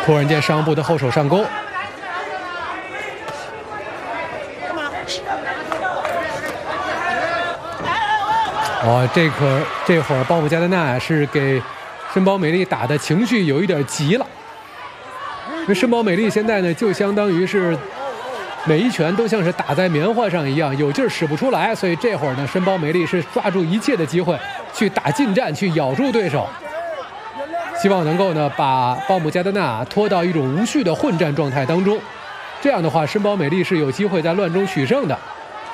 突然间上部的后手上勾。哦，这会儿鲍姆加德纳是给申宝美丽打的情绪有一点急了。因为申宝美丽现在呢，就相当于是每一拳都像是打在棉花上一样，有劲儿使不出来，所以这会儿呢，申宝美丽是抓住一切的机会去打近战，去咬住对手，希望能够呢把鲍姆加德纳拖到一种无序的混战状态当中。这样的话，申宝美丽是有机会在乱中取胜的。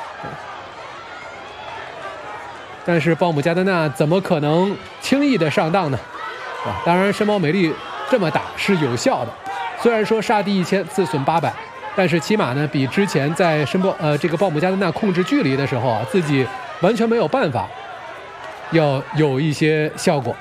但是鲍姆加德纳怎么可能轻易的上当呢？当然，申宝美丽这么打是有效的。虽然说杀敌1000，自损800，但是起码呢，比之前在这个鲍姆加德纳控制距离的时候啊，自己完全没有办法，要有一些效果。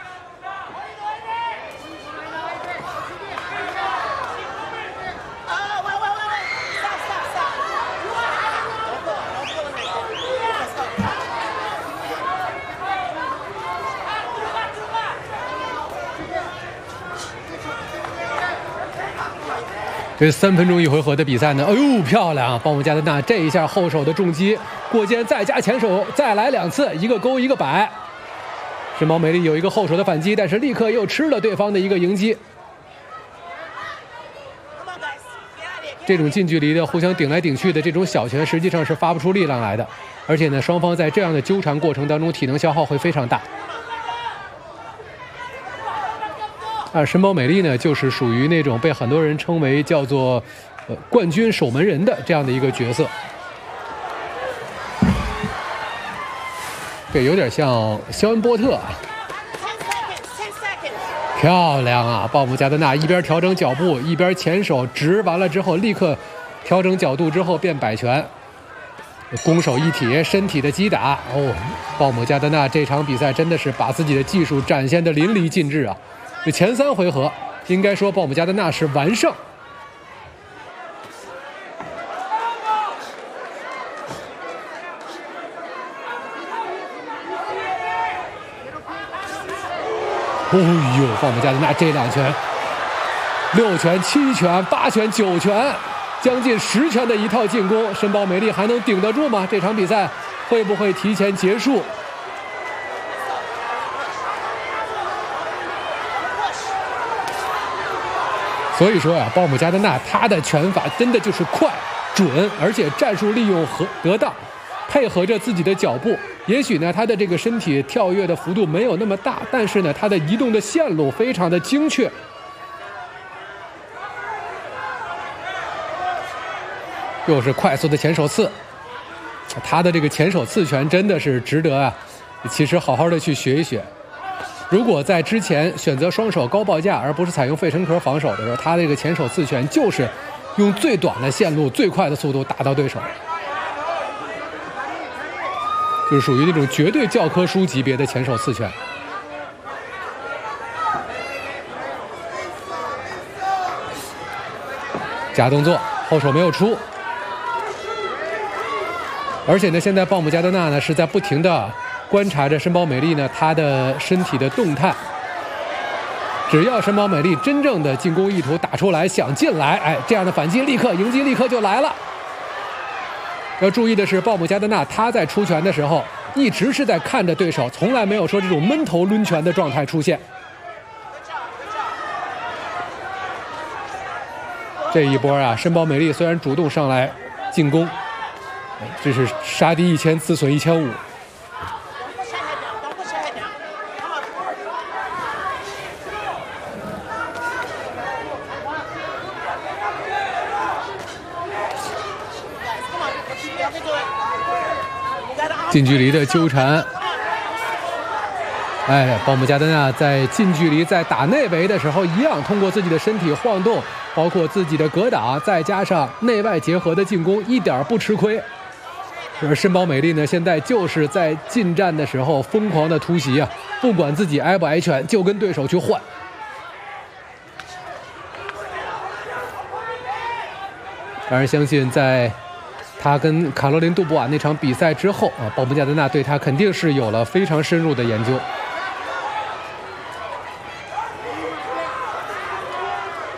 这3分钟1回合的比赛呢，哎呦漂亮啊！鲍姆加德纳这一下后手的重击过肩，再加前手，再来2次，一个勾一个摆。申宝美丽有一个后手的反击，但是立刻又吃了对方的一个迎击。这种近距离的互相顶来顶去的这种小拳，实际上是发不出力量来的，而且呢，双方在这样的纠缠过程当中，体能消耗会非常大。申宝美丽呢，就是属于那种被很多人称为叫做冠军守门人的这样的一个角色。这有点像肖恩波特啊。漂亮啊！鲍姆加德纳一边调整脚步，一边前手直，完了之后立刻调整角度之后变摆拳，攻守一体，身体的击打。哦，鲍姆加德纳这场比赛真的是把自己的技术展现得淋漓尽致啊！这前3回合，应该说鲍姆加德纳是完胜。哦呦，鲍姆加德纳这2拳，6拳、7拳、8拳、9拳，将近10拳的一套进攻，申宝美丽还能顶得住吗？这场比赛会不会提前结束？所以说呀，鲍姆加德纳他的拳法真的就是快、准，而且战术利用得当，配合着自己的脚步。也许呢，他的这个身体跳跃的幅度没有那么大，但是呢，他的移动的线路非常的精确。又是快速的前手刺，他的这个前手刺拳真的是值得啊，其实好好的去学一学。如果在之前选择双手高报价，而不是采用费城壳防守的时候，他这个前手刺拳就是用最短的线路、最快的速度打到对手，就是属于那种绝对教科书级别的前手刺拳。假动作，后手没有出，而且呢，现在鲍姆加德纳呢是在不停的观察着申宝美丽呢，她的身体的动态。只要申宝美丽真正的进攻意图打出来，想进来，哎，这样的反击迎击立刻就来了。要注意的是，鲍姆加德纳他在出拳的时候，一直是在看着对手，从来没有说这种闷头抡拳的状态出现。这一波啊，申宝美丽虽然主动上来进攻，这是杀敌1000，自损1500。近距离的纠缠，哎，鲍姆加德纳在近距离在打内围的时候，一样通过自己的身体晃动，包括自己的格挡，再加上内外结合的进攻，一点不吃亏。而申宝美丽呢，现在就是在近战的时候疯狂的突袭啊，不管自己挨不挨拳，就跟对手去换。当然，相信在他跟卡罗琳·杜布瓦那场比赛之后啊，鲍姆加德纳对他肯定是有了非常深入的研究。